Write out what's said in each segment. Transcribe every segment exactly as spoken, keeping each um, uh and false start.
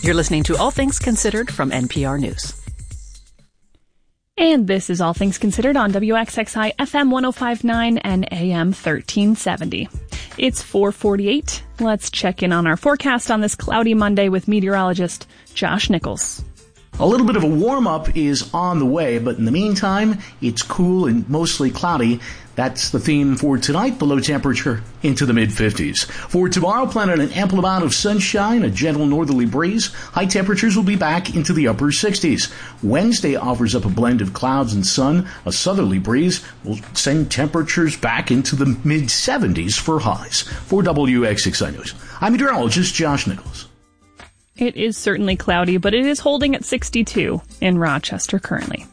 You're listening to All Things Considered from N P R News. And this is All Things Considered on W X X I F M one oh five point nine and A M thirteen seventy. It's four forty-eight. Let's check in on our forecast on this cloudy Monday with meteorologist Josh Nichols. A little bit of a warm-up is on the way, but in the meantime, it's cool and mostly cloudy. That's the theme for tonight, the low temperature into the mid-fifties. For tomorrow, plan on an ample amount of sunshine, a gentle northerly breeze. High temperatures will be back into the upper sixties. Wednesday offers up a blend of clouds and sun. A southerly breeze will send temperatures back into the mid-seventies for highs. For W X X I News, I'm meteorologist Josh Nichols. It is certainly cloudy, but it is holding at sixty-two in Rochester currently.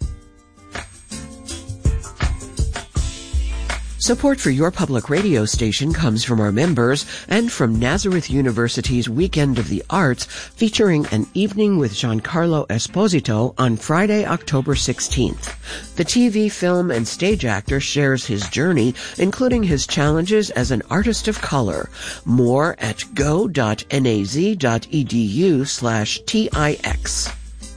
Support for your public radio station comes from our members and from Nazareth University's Weekend of the Arts, featuring an evening with Giancarlo Esposito on Friday, October sixteenth. The T V, film, and stage actor shares his journey, including his challenges as an artist of color. More at go.naz.edu slash TIX.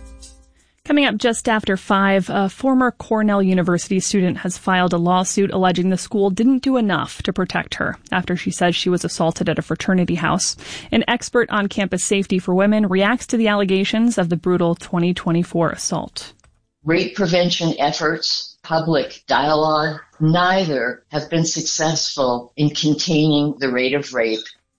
Coming up just after five, a former Cornell University student has filed a lawsuit alleging the school didn't do enough to protect her after she says she was assaulted at a fraternity house. An expert on campus safety for women reacts to the allegations of the brutal twenty twenty-four assault. Rape prevention efforts, public dialogue, neither have been successful in containing the rate of rape.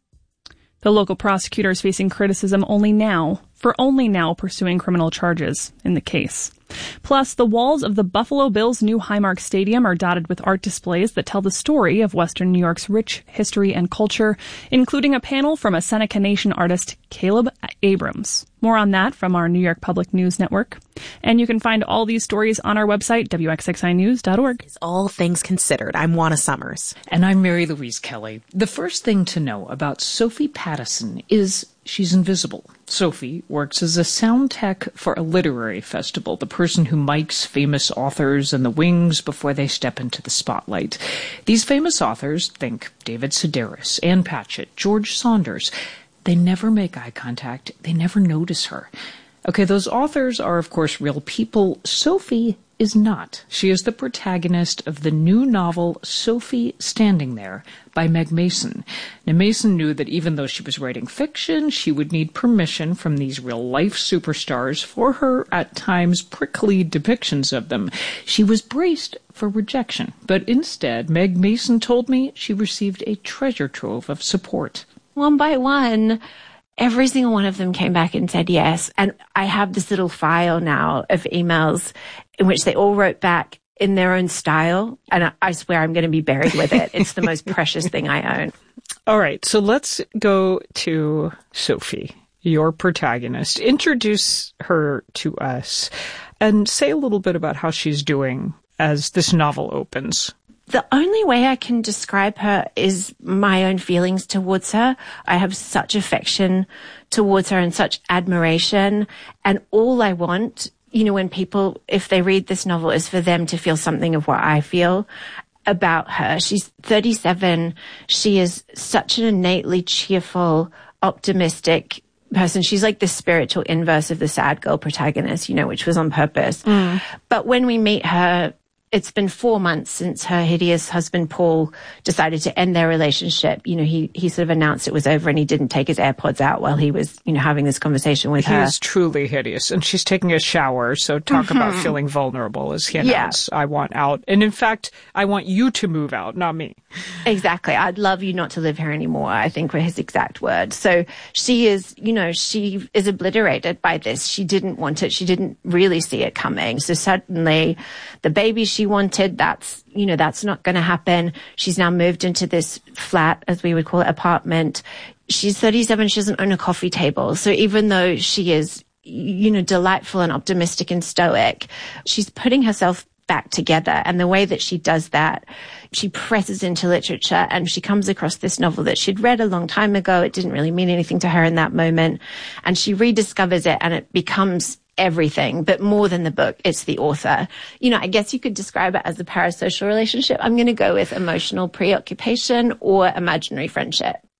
The local prosecutor is facing criticism only now, for only now pursuing criminal charges in the case. Plus, the walls of the Buffalo Bills' new Highmark Stadium are dotted with art displays that tell the story of Western New York's rich history and culture, including a panel from a Seneca Nation artist, Caleb Abrams. More on that from our New York Public News Network. And you can find all these stories on our website, W X X I news dot org. It's All Things Considered. I'm Juana Summers. And I'm Mary Louise Kelly. The first thing to know about Sophie Pattison is she's invisible. Sophie works as a sound tech for a literary festival, the person who mics famous authors in the wings before they step into the spotlight. These famous authors, think David Sedaris, Ann Patchett, George Saunders, they never make eye contact. They never notice her. Okay, those authors are, of course, real people. Sophie is not. She is the protagonist of the new novel Sophie Standing There by Meg Mason. Now, Mason knew that even though she was writing fiction, she would need permission from these real-life superstars for her, at times, prickly depictions of them. She was braced for rejection, but instead, Meg Mason told me she received a treasure trove of support. One by one, every single one of them came back and said yes. And I have this little file now of emails in which they all wrote back in their own style. And I, I swear I'm going to be buried with it. It's the most precious thing I own. All right. So let's go to Sophie, your protagonist. Introduce her to us and say a little bit about how she's doing as this novel opens. The only way I can describe her is my own feelings towards her. I have such affection towards her and such admiration. And all I want, you know, when people, if they read this novel, is for them to feel something of what I feel about her. She's thirty-seven. She is such an innately cheerful, optimistic person. She's like the spiritual inverse of the sad girl protagonist, you know, which was on purpose. Mm. But when we meet her, it's been four months since her hideous husband, Paul, decided to end their relationship. You know, he, he sort of announced it was over and he didn't take his AirPods out while he was, you know, having this conversation with he her. He is truly hideous. And she's taking a shower. So talk mm-hmm. about feeling vulnerable as he announced, yeah. I want out. And in fact, I want you to move out, not me. Exactly. I'd love you not to live here anymore, I think were his exact words. So she is, you know, she is obliterated by this. She didn't want it. She didn't really see it coming. So suddenly the baby she wanted, that's, you know, that's not going to happen. She's now moved into this flat, as we would call it, apartment. She's thirty-seven. She doesn't own a coffee table. So even though she is, you know, delightful and optimistic and stoic, she's putting herself back together. And the way that she does that, she presses into literature and she comes across this novel that she'd read a long time ago. It didn't really mean anything to her in that moment. And she rediscovers it and it becomes everything, but more than the book, it's the author. You know, I guess you could describe it as a parasocial relationship. I'm going to go with emotional preoccupation or imaginary friendship.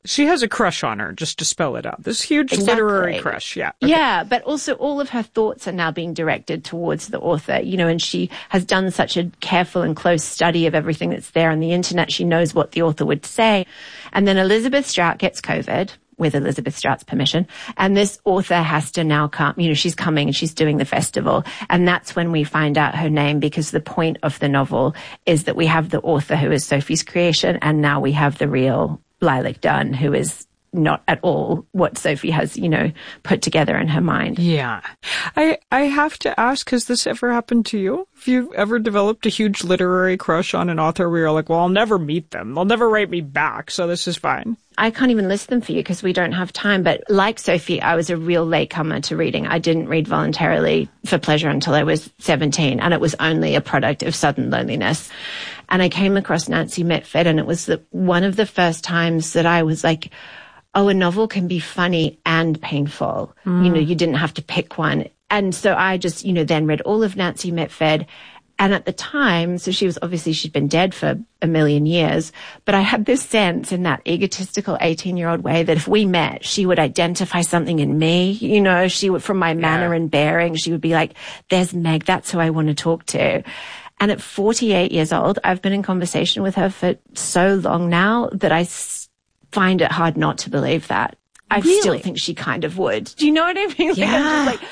She has a crush on her, just to spell it out. This huge Exactly. literary crush, yeah. Okay. Yeah, but also all of her thoughts are now being directed towards the author, you know, and she has done such a careful and close study of everything that's there on the internet. She knows what the author would say. And then Elizabeth Strout gets COVID, with Elizabeth Strout's permission. And this author has to now come, you know, she's coming and she's doing the festival. And that's when we find out her name, because the point of the novel is that we have the author who is Sophie's creation, and now we have the real Lilac Dunn, who is not at all what Sophie has, you know, put together in her mind. Yeah. I I have to ask, has this ever happened to you? Have you ever developed a huge literary crush on an author where you're like, well, I'll never meet them. They'll never write me back, so this is fine. I can't even list them for you because we don't have time. But like Sophie, I was a real latecomer to reading. I didn't read voluntarily for pleasure until I was seventeen, and it was only a product of sudden loneliness. And I came across Nancy Mitford, and it was the, one of the first times that I was like, oh, a novel can be funny and painful. Mm. You know, you didn't have to pick one. And so I just, you know, then read all of Nancy Mitford. And at the time, so she was obviously, she'd been dead for a million years, but I had this sense in that egotistical eighteen-year-old way that if we met, she would identify something in me, you know, she would, from my manner yeah. and bearing, she would be like, there's Meg, that's who I want to talk to. And at forty-eight years old, I've been in conversation with her for so long now that I find it hard not to believe that. I really? still think she kind of would. Do you know what I mean? Like, yeah. I'm just like,